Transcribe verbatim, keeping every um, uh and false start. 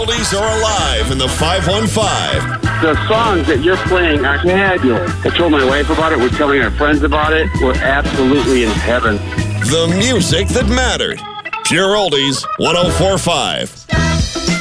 Oldies are alive in the five one five. The songs that you're playing are fabulous. I told my wife about it. We're telling our friends about it. We're absolutely in heaven. The music that mattered. Pure Oldies, one oh four point five.